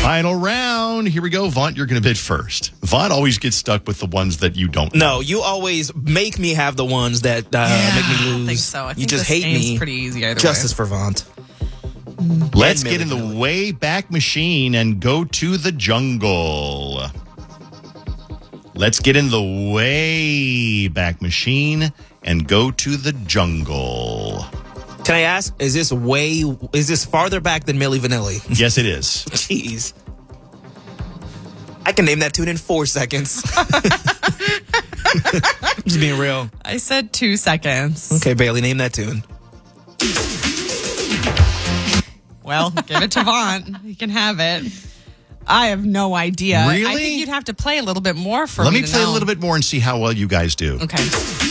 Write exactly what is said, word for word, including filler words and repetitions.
Final round. Here we go. Vaughn, you're going to bid first. Vaughn always gets stuck with the ones that you don't know. No, you always make me have the ones that uh, yeah, make me lose. I don't think so. I think you just this hate me. pretty easy either Justice way. for Vaughn. Let's get in the Wayback Machine and go to the jungle. Let's get in the Wayback Machine and go to the jungle. Can I ask, is this way, is this farther back than Milli Vanilli? Yes, it is. Jeez. I can name that tune in four seconds. Just being real. I said two seconds. Okay, Bailey, name that tune. Well, give it to Vaughn. He can have it. I have no idea. Really? I think you'd have to play a little bit more for Let me me to play know. a little bit more and see how well you guys do. Okay.